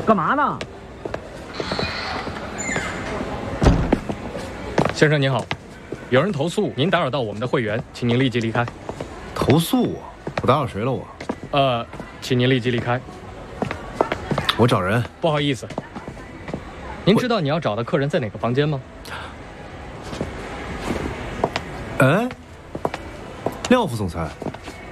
干嘛呢？ 先生您好，有人投诉您打扰到我们的会员，请您立即离开。 投诉我？我打扰谁了我？ 请您立即离开。 我找人。 不好意思，您知道你要找的客人在哪个房间吗？ 哎，廖副总裁，